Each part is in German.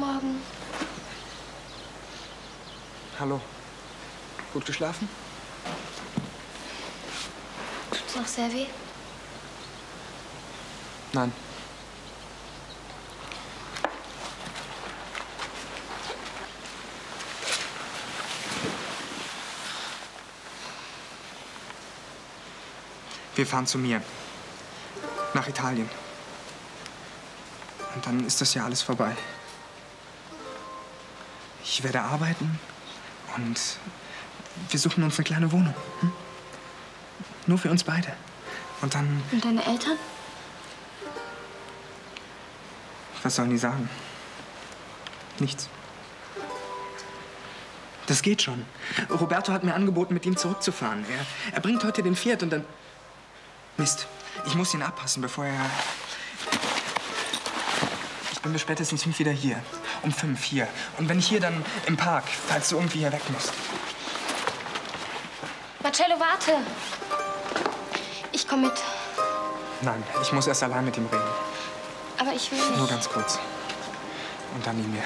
Morgen. Hallo. Gut geschlafen? Tut's noch sehr weh? Nein. Wir fahren zu mir. Nach Italien. Und dann ist das ja alles vorbei. Ich werde arbeiten und wir suchen uns eine kleine Wohnung. Hm? Nur für uns beide. Und dann... Und deine Eltern? Was sollen die sagen? Nichts. Das geht schon. Roberto hat mir angeboten, mit ihm zurückzufahren. Er bringt heute den Fiat und dann... Mist, ich muss ihn abpassen, bevor er... Ich bin bis spätestens 5 wieder hier. Um 5 hier. Und wenn ich hier, dann im Park, falls du irgendwie hier weg musst. Marcello, warte. Ich komme mit. Nein, ich muss erst allein mit ihm reden. Aber ich will nicht. Nur ganz kurz. Und dann nie mehr.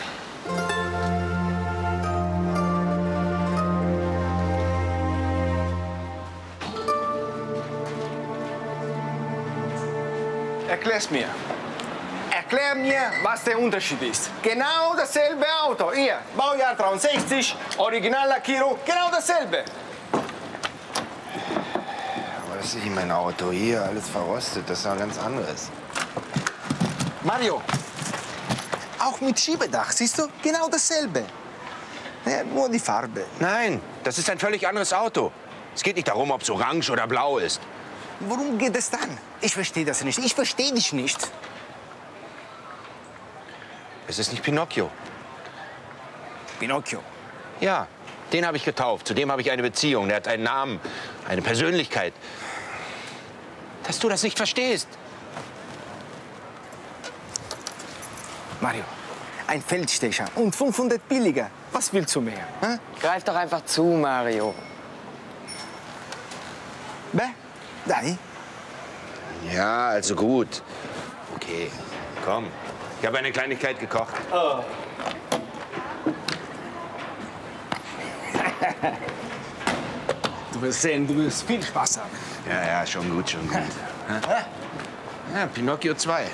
Erklär's mir. Erklär mir, was der Unterschied ist. Genau dasselbe Auto. Hier, Baujahr 63, Originallackierung, genau dasselbe. Aber das ist nicht mein Auto. Hier, alles verrostet. Das ist was ganz anderes. Mario, auch mit Schiebedach, siehst du? Genau dasselbe. Ja, nur die Farbe. Nein, das ist ein völlig anderes Auto. Es geht nicht darum, ob es orange oder blau ist. Worum geht es dann? Ich verstehe das nicht. Ich verstehe dich nicht. Es ist nicht Pinocchio. Pinocchio. Ja, den habe ich getauft. Zu dem habe ich eine Beziehung. Der hat einen Namen, eine Persönlichkeit. Dass du das nicht verstehst. Mario, ein Feldstecher und 500 billiger. Was willst du mehr? Hä? Greif doch einfach zu, Mario. Beh, dai. Ja, also gut. Okay, komm. Ich habe eine Kleinigkeit gekocht. Oh. Du wirst sehen, du wirst viel Spaß haben. Ja, ja, schon gut, schon gut. Ja, Pinocchio 2.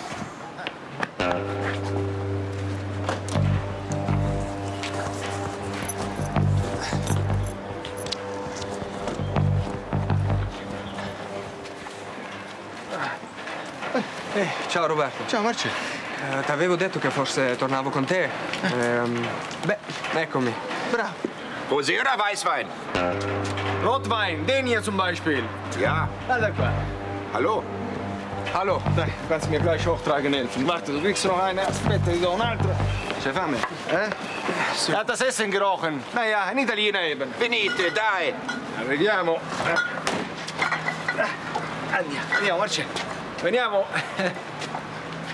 Ciao Roberto. Ciao, Marcello. T'avevo detto che forse tornavo con te. Beh, eccomi. Bravo. Rosé oder Weißwein? Rotwein, den hier zum Beispiel. Ja. Guarda qua. Hallo? Hallo. Dai, du kannst mir gleich hochtragen helfen. Warte, du kriegst noch eine. Aspetta, ich do un'altra. C'è fame? Er hat das Essen gerochen. Naja, ein Italiener eben. Venite, dai. Ja, vediamo. Andiamo, Marcello. Veniamo.